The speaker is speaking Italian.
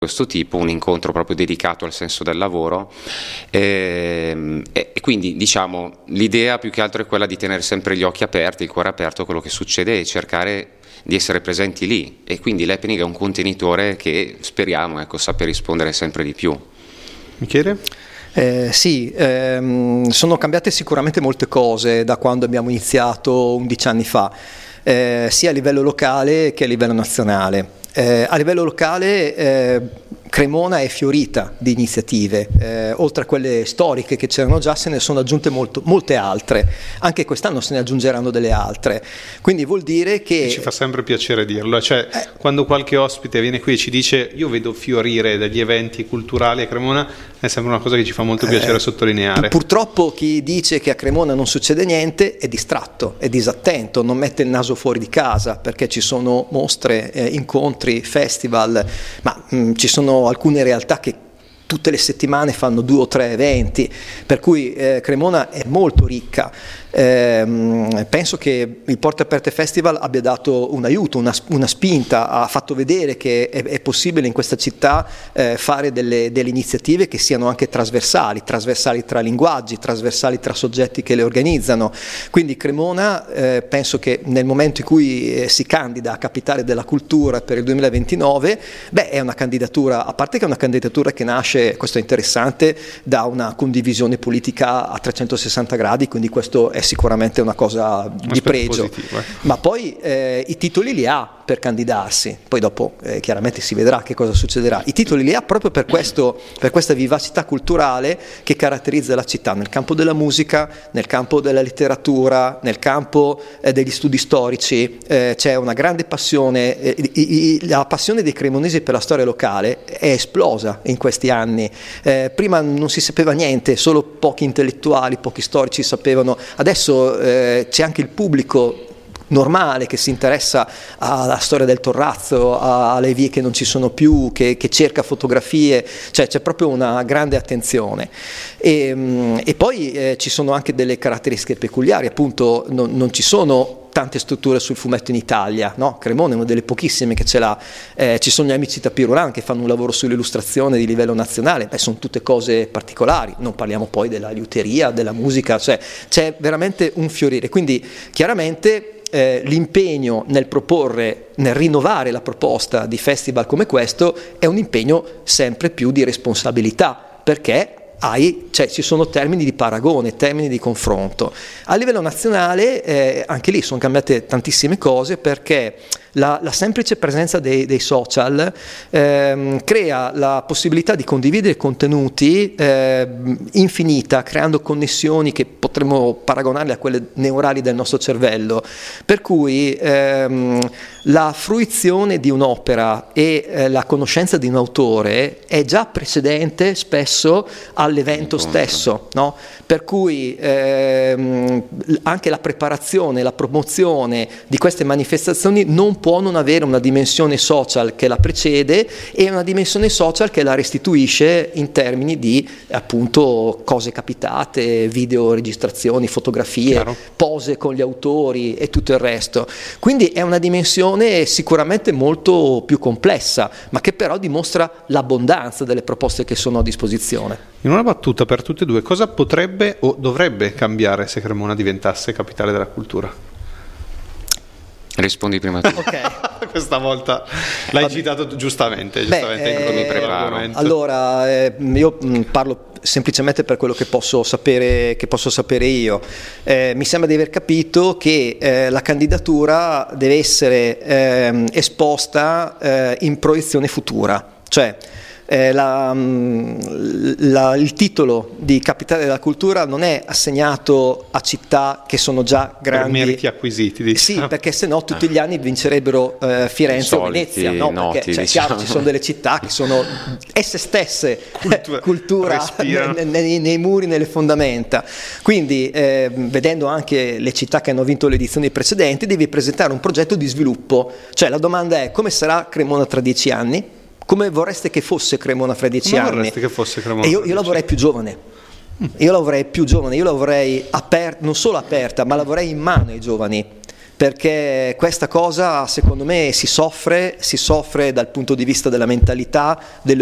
questo tipo, un incontro proprio dedicato al senso del lavoro, e quindi diciamo l'idea più che altro è quella di tenere sempre gli occhi aperti, il cuore aperto a quello che succede e cercare di essere presenti lì, e quindi l'happening è un contenitore che speriamo sappia rispondere sempre di più. Michele? Sono cambiate sicuramente molte cose da quando abbiamo iniziato 11 anni fa, sia a livello locale che a livello nazionale. A livello locale Cremona è fiorita di iniziative, oltre a quelle storiche che c'erano già se ne sono aggiunte molte altre, anche quest'anno se ne aggiungeranno delle altre, quindi vuol dire che... Ci fa sempre piacere dirlo, cioè quando qualche ospite viene qui e ci dice io vedo fiorire degli eventi culturali a Cremona, è sempre una cosa che ci fa molto piacere sottolineare. Purtroppo chi dice che a Cremona non succede niente è distratto, è disattento, non mette il naso fuori di casa, perché ci sono mostre, incontri, festival, ma ci sono alcune realtà che tutte le settimane fanno 2 o 3 eventi, per cui Cremona è molto ricca. Penso che il Porte Aperte Festival abbia dato un aiuto, una spinta, ha fatto vedere che è possibile in questa città fare delle iniziative che siano anche trasversali tra linguaggi, trasversali tra soggetti che le organizzano. Quindi Cremona penso che nel momento in cui si candida a Capitale della Cultura per il 2029, è una candidatura, a parte che è una candidatura che nasce, questo è interessante, da una condivisione politica a 360 gradi, quindi questo è sicuramente una cosa di pregio, ma poi i titoli li ha per candidarsi, poi dopo chiaramente si vedrà che cosa succederà. I titoli li ha proprio per questa vivacità culturale che caratterizza la città, nel campo della musica, nel campo della letteratura, nel campo degli studi storici. C'è una grande passione, la passione dei cremonesi per la storia locale è esplosa in questi anni. Prima non si sapeva niente, solo pochi intellettuali, pochi storici sapevano. Adesso c'è anche il pubblico normale che si interessa alla storia del Torrazzo, alle vie che non ci sono più, che cerca fotografie, cioè c'è proprio una grande attenzione. E poi ci sono anche delle caratteristiche peculiari, appunto non ci sono tante strutture sul fumetto in Italia, no? Cremona è una delle pochissime che ce l'ha. Ci sono gli amici Tapirulan che fanno un lavoro sull'illustrazione di livello nazionale, sono tutte cose particolari, non parliamo poi della liuteria, della musica, cioè c'è veramente un fiorire, quindi chiaramente l'impegno nel rinnovare la proposta di festival come questo è un impegno sempre più di responsabilità, perché ci sono termini di paragone, termini di confronto. A livello nazionale anche lì sono cambiate tantissime cose, perché la semplice presenza dei social crea la possibilità di condividere contenuti infinita, creando connessioni che potremmo paragonarle a quelle neurali del nostro cervello, per cui la fruizione di un'opera e la conoscenza di un autore è già precedente spesso all'evento stesso, no? Per cui anche la preparazione, la promozione di queste manifestazioni non può non avere una dimensione social che la precede e una dimensione social che la restituisce in termini di appunto cose capitate, video registrazioni, fotografie, chiaro, pose con gli autori e tutto il resto. Quindi è una dimensione sicuramente molto più complessa, ma che però dimostra l'abbondanza delle proposte che sono a disposizione. In una battuta per tutte e due, cosa potrebbe o dovrebbe cambiare se Cremona diventasse capitale della cultura? Rispondi prima tu. Ok. Questa volta l'hai citato giustamente mi preparo. Allora, io parlo semplicemente per quello che posso sapere io. Mi sembra di aver capito che la candidatura deve essere esposta in proiezione futura, cioè il titolo di capitale della cultura non è assegnato a città che sono già grandi, per meriti acquisiti, diciamo. Sì, perché sennò tutti gli anni vincerebbero Firenze o Venezia, no? Noti, perché chiaro, ci sono delle città che sono esse stesse cultura nei muri, nelle fondamenta. Quindi vedendo anche le città che hanno vinto le edizioni precedenti, devi presentare un progetto di sviluppo, cioè la domanda è: come sarà Cremona tra 10 anni? Come vorreste che fosse Cremona fra 10 anni? Vorreste che fosse Cremona? Io la vorrei più giovane. Io la vorrei non solo aperta, ma la vorrei in mano ai giovani, perché questa cosa secondo me si soffre dal punto di vista della mentalità,